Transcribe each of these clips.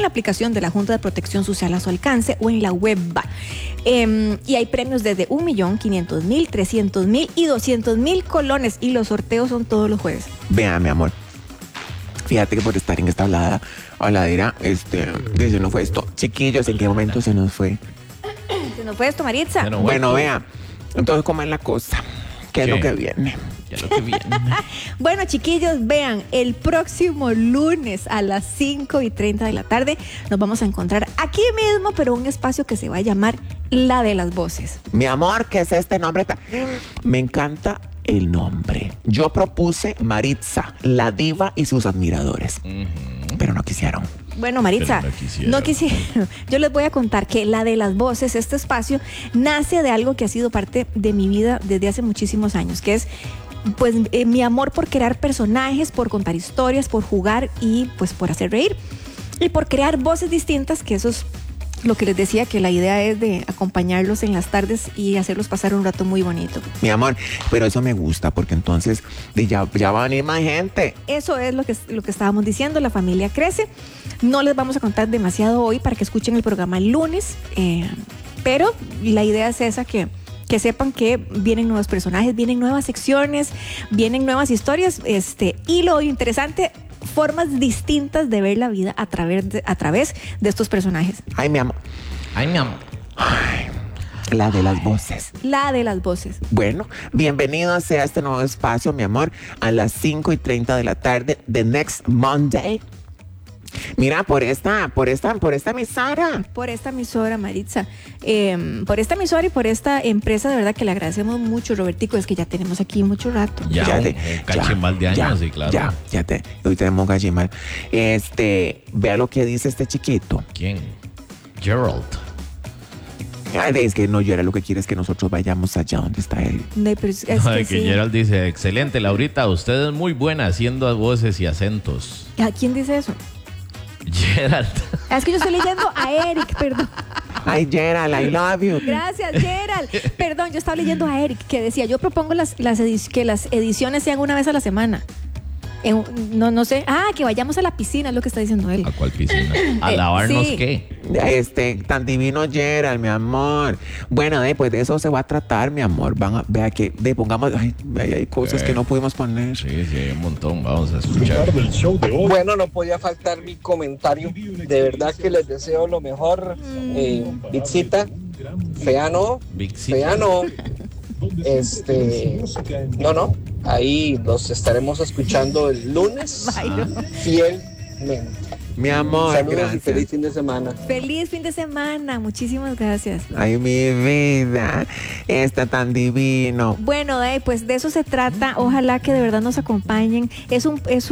aplicación de la Junta de Protección Social a su alcance o en la web. Y hay premios desde 1.500.000, 300.000 y 200.000 colones. Y los sorteos son todos los jueves. Vea, mi amor. Fíjate que por estar en esta habladera, se nos fue esto. Chiquillos, ¿en qué momento se nos fue? ¿Se nos fue esto, Maritza? Bueno, vea. Entonces, ¿cómo es la cosa? ¿Qué es lo que viene? Bueno, chiquillos, vean, el próximo lunes a las 5:30 de la tarde nos vamos a encontrar aquí mismo, pero un espacio que se va a llamar La de las Voces. Mi amor, ¿qué es este nombre? Me encanta el nombre. Yo propuse Maritza, la diva y sus admiradores, pero no quisieron. Bueno, Maritza, no quisieron. Yo les voy a contar que La de las Voces, este espacio, nace de algo que ha sido parte de mi vida desde hace muchísimos años, que es pues mi amor por crear personajes, por contar historias, por jugar y pues por hacer reír. Y por crear voces distintas, que eso es lo que les decía, que la idea es de acompañarlos en las tardes y hacerlos pasar un rato muy bonito. Mi amor, pero eso me gusta porque entonces ya va a venir más gente. Eso es lo que estábamos diciendo, la familia crece. No les vamos a contar demasiado hoy para que escuchen el programa el lunes, pero la idea es esa, que sepan que vienen nuevos personajes, vienen nuevas secciones, vienen nuevas historias, y lo interesante, formas distintas de ver la vida a través de estos personajes. Ay, mi amor. Ay, La de las voces. La de las voces. Bueno, bienvenidos sea este nuevo espacio, mi amor, a las 5:30 de la tarde, the next Monday. Mira, por esta emisora. Por esta emisora, Maritza. Por esta emisora y por esta empresa, de verdad que le agradecemos mucho, Robertico. Es que ya tenemos aquí mucho rato. Ya un cachimbal de años, sí, claro. Hoy tenemos un cachimbal. Vea lo que dice este chiquito. ¿Quién? Gerald. Ay, es que no, Gerald lo que quiere es que nosotros vayamos allá donde está él. No, pero es que sí. Gerald dice, excelente, Laurita, usted es muy buena haciendo voces y acentos. ¿A quién dice eso? Gerald. Es que yo estoy leyendo a Eric, perdón. Ay, Gerald, I love you. Gracias, Gerald. Perdón, yo estaba leyendo a Eric, que decía, yo propongo que las ediciones sean una vez a la semana. No sé. Que vayamos a la piscina, es lo que está diciendo él. ¿A cuál piscina? ¿A lavarnos sí. qué? Tan divino Gerald, mi amor. Bueno, pues de eso se va a tratar, mi amor. Vea que pongamos, hay cosas que no pudimos poner. Sí, hay un montón. Vamos a escuchar. Bueno, no podía faltar mi comentario. De verdad que les deseo lo mejor. Bitzita, Feano. No. Ahí los estaremos escuchando el lunes fielmente. Mi amor, saludos, gracias. y feliz fin de semana. Feliz fin de semana, muchísimas gracias. Ay, mi vida, está tan divino. Bueno, pues de eso se trata. Ojalá que de verdad nos acompañen. Es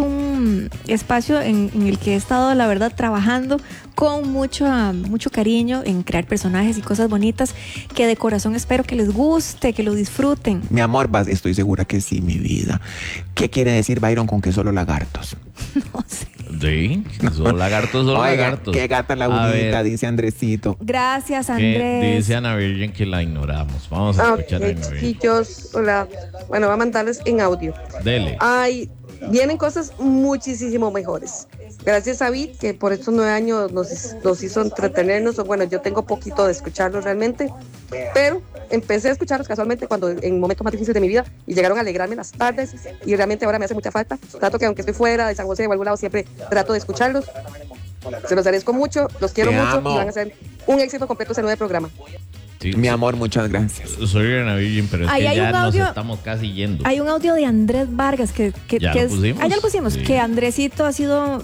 un espacio en el que he estado, la verdad, trabajando con mucho cariño en crear personajes y cosas bonitas que de corazón espero que les guste, que lo disfruten. Mi amor, estoy segura que sí, mi vida. ¿Qué quiere decir Byron con que solo lagartos? No sé. Sí, son lagartos. Qué gata la bonita, dice Andresito. Gracias, Andrés. Dice Ana Virgen que la ignoramos. Vamos a escuchar a Ana Virgen. Chiquillos, hola. Bueno, voy a mandarles en audio. Dele. Vienen cosas muchísimo mejores. Gracias a Vid, que por estos 9 años nos hizo entretenernos. Bueno, yo tengo poquito de escucharlos realmente, pero empecé a escucharlos casualmente en momentos más difíciles de mi vida y llegaron a alegrarme las tardes y realmente ahora me hace mucha falta. Trato que aunque estoy fuera de San José o algún lado, siempre trato de escucharlos. Se los agradezco mucho, los quiero mucho y van a ser un éxito completo ese nuevo programa. Sí, mi amor, muchas gracias. Soy Ana Virgen, pero es que ya nos estamos casi yendo. Hay un audio de Andrés Vargas que ¿Ya lo pusimos? Ya lo pusimos, sí. Que Andresito ha sido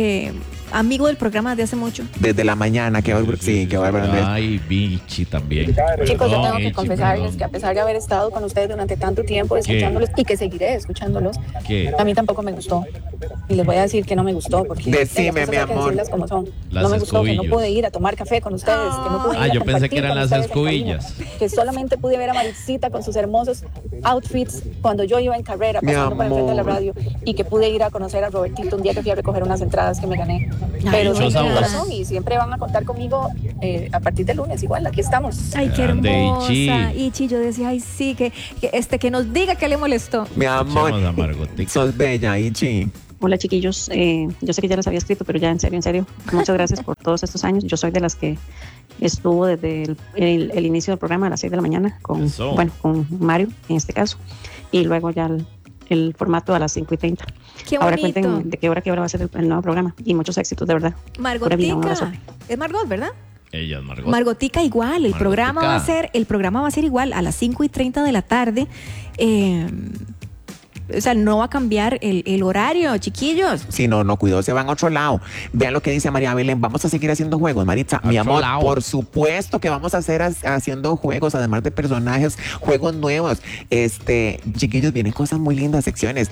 amigo del programa desde hace mucho. Desde la mañana, que va Andrés. Ay, Bichi también. Chicos, yo tengo que confesarles que a pesar de haber estado con ustedes durante tanto tiempo escuchándolos y que seguiré escuchándolos, a mí tampoco me gustó. Y les voy a decir que no me gustó porque decime, mi amor. Como son. No me gustó, que no pude ir a tomar café con ustedes, que no pude ir yo pensé que eran las escobillas. Que solamente pude ver a Maricita con sus hermosos outfits cuando yo iba en carrera pasando por el frente de la radio, y que pude ir a conocer a Robertito un día que fui a recoger unas entradas que me gané. Pero no tienen razón y siempre van a contar conmigo a partir del lunes. Igual, aquí estamos. Ay, qué hermosa. Ichi, yo decía, ay, sí, que nos diga que le molestó. Mi amor, sos bella, Ichi. Hola chiquillos, yo sé que ya les había escrito, pero ya en serio, muchas gracias por todos estos años. Yo soy de las que estuvo desde el inicio del programa a las 6 de la mañana con Mario en este caso, y luego ya el formato a las 5:30. Qué ahora bonito. Cuenten de qué hora va a ser el nuevo programa, y muchos éxitos, de verdad. Margotica, es Margot, ¿verdad? Ella es Margot. Margotica igual, el Margotica. programa va a ser igual a las 5:30 de la tarde. O sea, no va a cambiar el horario, chiquillos. Si no, cuidado, se van a otro lado. Vean lo que dice María Belén. Vamos a seguir haciendo juegos, Maritza. Mi amor, por supuesto que vamos a hacer haciendo juegos, además de personajes, juegos nuevos. Chiquillos, vienen cosas muy lindas, secciones.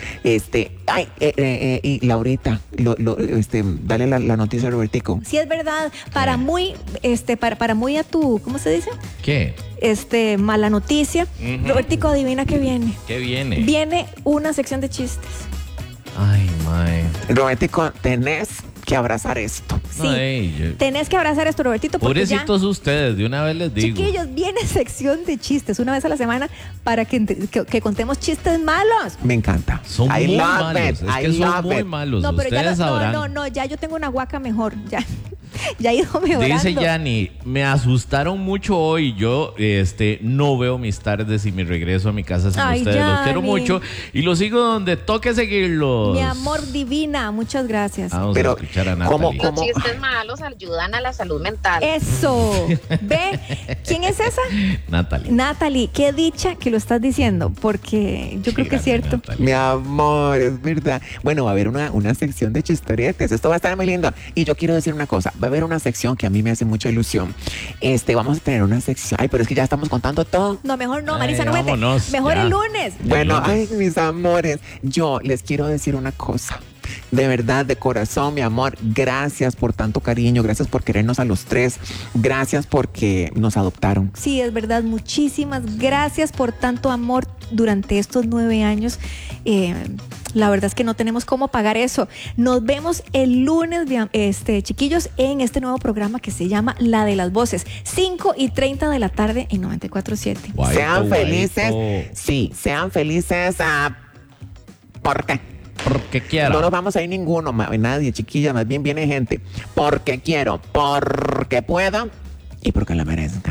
Y Laurita, dale la noticia a Robertico. Sí, es verdad. Para muy a tu, ¿cómo se dice? ¿Qué? Mala noticia. Robertico, adivina qué viene. ¿Qué viene? Viene una sección de chistes. Ay, mae. Robertico, tenés que abrazar esto. Sí, tenés que abrazar esto, Robertito. Pobrecitos ustedes, de una vez les digo. Chiquillos, viene sección de chistes una vez a la semana para que contemos chistes malos. Me encanta. Son muy malos. Es que son muy malos. No, pero ustedes sabrán. ya yo tengo una guaca mejor. Ya ha ido mejorando. Dice Yanni, me asustaron mucho hoy. Yo no veo mis tardes y mi regreso a mi casa sin ustedes. Yanni. Los quiero mucho y los sigo donde toque seguirlos. Mi amor divina, muchas gracias. Vamos a escuchar a Natalie. Los chistes malos ayudan a la salud mental. Eso. ¿Ve? ¿Quién es esa? Natalie, qué dicha que lo estás diciendo, porque yo creo que es cierto. Natalie. Mi amor, es verdad. Bueno, va a haber una sección de chistoretes. Esto va a estar muy lindo. Y yo quiero decir una cosa. Va a haber una sección que a mí me hace mucha ilusión. Vamos a tener una sección. Ay, pero es que ya estamos contando todo. No, mejor no, Marisa, no mete. Mejor ya. el lunes. Bueno, ay, mis amores. Yo les quiero decir una cosa. De verdad, de corazón, mi amor, gracias por tanto cariño, gracias por querernos a los tres, gracias porque nos adoptaron. Sí, es verdad, muchísimas gracias por tanto amor durante estos 9 años. La verdad es que no tenemos cómo pagar eso. Nos vemos el lunes, chiquillos, en este nuevo programa que se llama La de las Voces, 5:30 de la tarde en 94.7. Sean felices. Sí, sean felices. ¿Por qué? Porque quiero. No nos vamos a ir ninguno, nadie, chiquilla, más bien viene gente. Porque quiero, porque puedo y porque la merezca.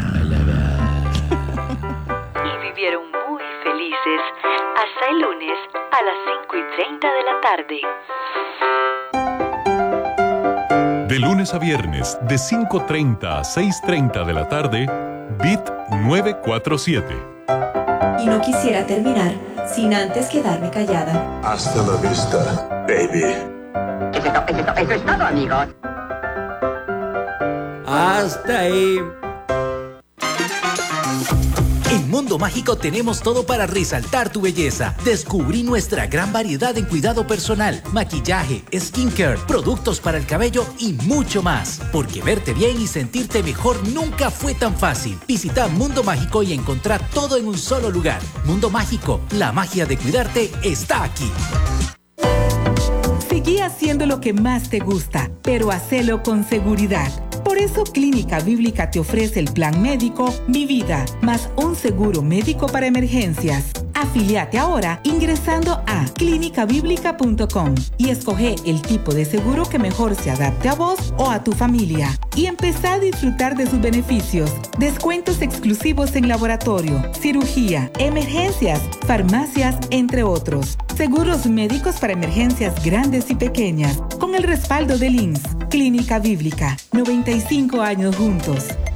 Y vivieron muy felices hasta el lunes a las 5:30 de la tarde. De lunes a viernes, de 5:30 a 6:30 de la tarde, Beat 947. Y no quisiera terminar sin antes quedarme callada. Hasta la vista, baby. Eso es todo, amigos. Hasta ahí. En Mundo Mágico tenemos todo para resaltar tu belleza. Descubrí nuestra gran variedad en cuidado personal, maquillaje, skincare, productos para el cabello y mucho más. Porque verte bien y sentirte mejor nunca fue tan fácil. Visita Mundo Mágico y encontrá todo en un solo lugar. Mundo Mágico, la magia de cuidarte está aquí. Seguí haciendo lo que más te gusta, pero hacelo con seguridad. Por eso Clínica Bíblica te ofrece el plan médico Mi Vida, más un seguro médico para emergencias. Afíliate ahora ingresando a clinicabiblica.com y escoge el tipo de seguro que mejor se adapte a vos o a tu familia. Y empezá a disfrutar de sus beneficios. Descuentos exclusivos en laboratorio, cirugía, emergencias, farmacias, entre otros. Seguros médicos para emergencias grandes y pequeñas, con el respaldo del INSS. Clínica Bíblica, 95 años juntos.